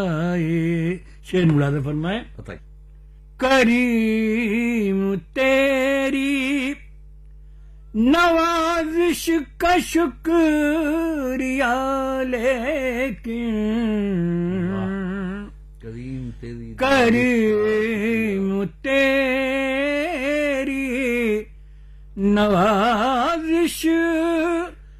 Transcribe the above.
शेर मुलादा फरमाए, करीम तेरी नवाजिश का शुक्रिया लेकिन करीम तेरी नवाजिश